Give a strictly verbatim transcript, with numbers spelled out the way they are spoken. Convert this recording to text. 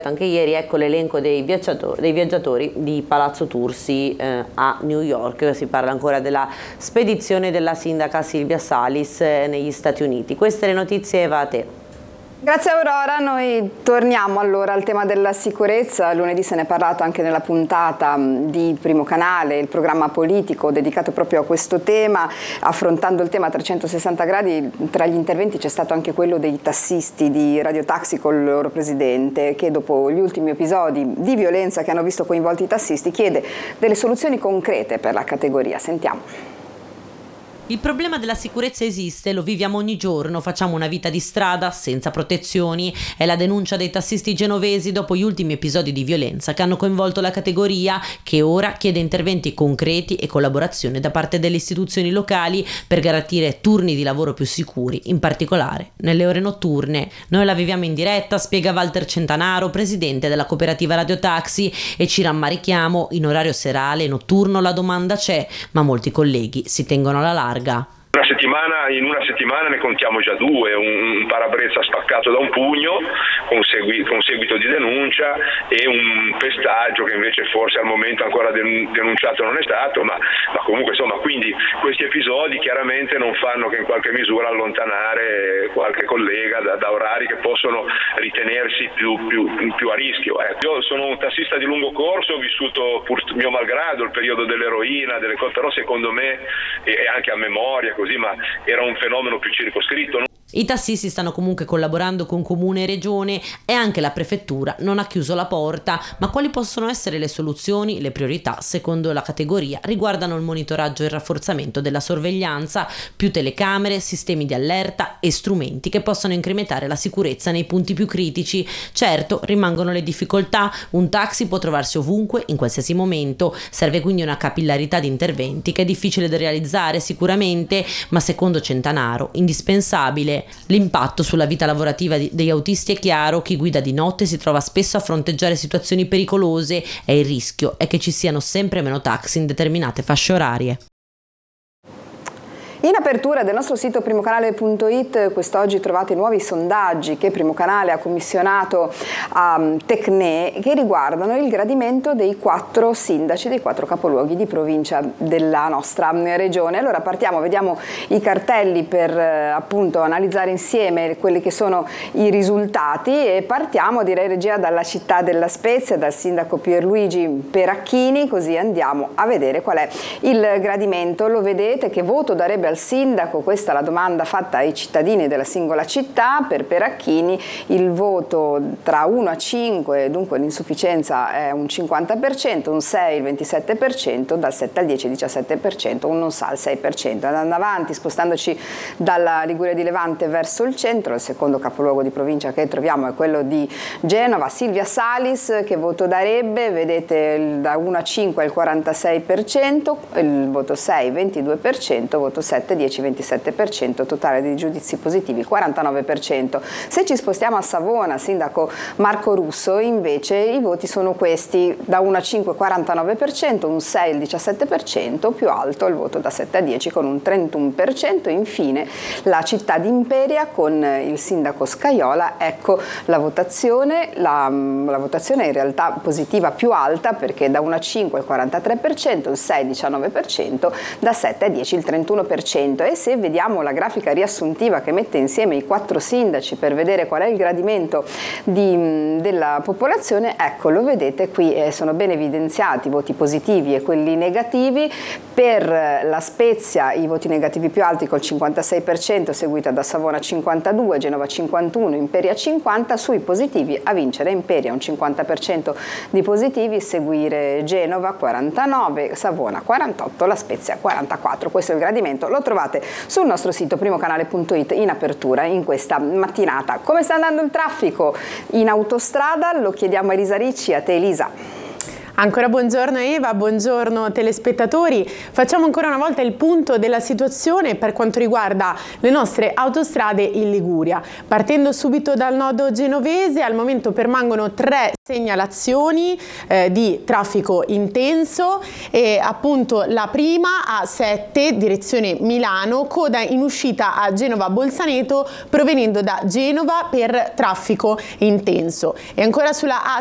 Anche ieri ecco l'elenco dei viaggiatori, dei viaggiatori di Palazzo Tursi eh, a New York. Si parla ancora della spedizione della sindaca Silvia Salis eh, negli Stati Uniti. Queste le notizie, Eva, a te. Grazie Aurora, noi torniamo allora al tema della sicurezza. Lunedì se ne è parlato anche nella puntata di Primo Canale, il programma politico dedicato proprio a questo tema, affrontando il tema a trecentosessanta gradi. Tra gli interventi c'è stato anche quello dei tassisti di Radio Taxi con il loro presidente, che dopo gli ultimi episodi di violenza che hanno visto coinvolti i tassisti chiede delle soluzioni concrete per la categoria. Sentiamo. Il problema della sicurezza esiste, lo viviamo ogni giorno, facciamo una vita di strada senza protezioni. È la denuncia dei tassisti genovesi dopo gli ultimi episodi di violenza che hanno coinvolto la categoria, che ora chiede interventi concreti e collaborazione da parte delle istituzioni locali per garantire turni di lavoro più sicuri, in particolare nelle ore notturne. Noi la viviamo in diretta, spiega Walter Centanaro, presidente della cooperativa Radio Taxi, e ci rammarichiamo, in orario serale e notturno la domanda c'è, ma molti colleghi si tengono alla larga. Una settimana, in una settimana ne contiamo già due, un, un parabrezza spaccato da un pugno con, segui, con seguito di denuncia e un pestaggio che invece forse al momento ancora denunciato non è stato, ma, ma comunque insomma, quindi questi episodi chiaramente non fanno che in qualche misura allontanare qualche collega da, da orari che possono ritenersi più, più, più a rischio. Eh. Io sono un tassista di lungo corso, ho vissuto pur mio malgrado il periodo dell'eroina, delle cose, però secondo me e anche a memoria così, ma era un fenomeno più circoscritto. I tassisti stanno comunque collaborando con comune e regione e anche la prefettura non ha chiuso la porta, ma quali possono essere le soluzioni? Le priorità, secondo la categoria, riguardano il monitoraggio e il rafforzamento della sorveglianza, più telecamere, sistemi di allerta e strumenti che possano incrementare la sicurezza nei punti più critici. Certo, rimangono le difficoltà, un taxi può trovarsi ovunque, in qualsiasi momento, serve quindi una capillarità di interventi che è difficile da realizzare sicuramente, ma secondo Centanaro, indispensabile. L'impatto sulla vita lavorativa degli autisti è chiaro, chi guida di notte si trova spesso a fronteggiare situazioni pericolose e il rischio è che ci siano sempre meno taxi in determinate fasce orarie. In apertura del nostro sito primocanale punto it quest'oggi trovate nuovi sondaggi che Primo Canale ha commissionato a Tecne, che riguardano il gradimento dei quattro sindaci dei quattro capoluoghi di provincia della nostra regione. Allora partiamo, vediamo i cartelli per appunto analizzare insieme quelli che sono i risultati e partiamo, direi regia, dalla città della Spezia, dal sindaco Pierluigi Peracchini, così andiamo a vedere qual è il gradimento. Lo vedete, che voto darebbe al sindaco? Questa è la domanda fatta ai cittadini della singola città. Per Peracchini il voto tra uno a cinque, dunque l'insufficienza è un cinquanta per cento, un sei il ventisette per cento, dal sette al dieci il diciassette per cento, un non sa il sei per cento. Andando avanti, spostandoci dalla Liguria di Levante verso il centro, il secondo capoluogo di provincia che troviamo è quello di Genova. Silvia Salis, che voto darebbe? Vedete, da uno a cinque il quarantasei per cento, il voto sei ventidue per cento, voto sette dieci ventisette per cento, totale di giudizi positivi quarantanove per cento. Se ci spostiamo a Savona, sindaco Marco Russo, invece i voti sono questi: da uno a cinque quarantanove per cento, un sei il diciassette per cento, più alto il voto da sette a dieci con un trentuno per cento. Infine la città di Imperia con il sindaco Scajola. Ecco la votazione, la, la votazione è in realtà positiva più alta, perché da uno a cinque il quarantatré per cento, il sei il diciannove per cento, da sette a dieci il trentuno per cento. E se vediamo la grafica riassuntiva che mette insieme i quattro sindaci per vedere qual è il gradimento di, della popolazione, ecco, lo vedete qui, eh, sono ben evidenziati i voti positivi e quelli negativi. Per la Spezia i voti negativi più alti col cinquantasei per cento, seguita da Savona cinquantadue, Genova cinquantuno, Imperia cinquanta. Sui positivi a vincere Imperia, un cinquanta per cento di positivi, seguire Genova quarantanove, Savona quarantotto, la Spezia quarantaquattro. Questo è il gradimento, lo trovate sul nostro sito primocanale punto it in apertura in questa mattinata. Come sta andando il traffico in autostrada? Lo chiediamo a Elisa Ricci. A te Elisa. Ancora buongiorno Eva, buongiorno telespettatori. Facciamo ancora una volta il punto della situazione per quanto riguarda le nostre autostrade in Liguria. Partendo subito dal nodo genovese, al momento permangono tre segnalazioni eh, di traffico intenso e appunto la prima A sette direzione Milano, coda in uscita a Genova Bolzaneto provenendo da Genova per traffico intenso. E ancora sulla A